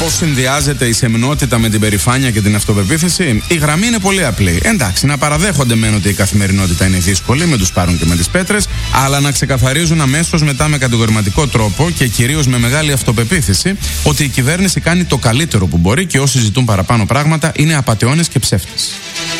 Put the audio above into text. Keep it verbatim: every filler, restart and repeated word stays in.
Πώς συνδυάζεται η σεμνότητα με την περηφάνεια και την αυτοπεποίθηση? Η γραμμή είναι πολύ απλή. Εντάξει, να παραδέχονται μεν ότι η καθημερινότητα είναι δύσκολη, με τους πάρουν και με τις πέτρες, αλλά να ξεκαθαρίζουν αμέσως μετά με κατηγορηματικό τρόπο και κυρίως με μεγάλη αυτοπεποίθηση ότι η κυβέρνηση κάνει το καλύτερο που μπορεί και όσοι ζητούν παραπάνω πράγματα είναι απατεώνες και ψεύτες.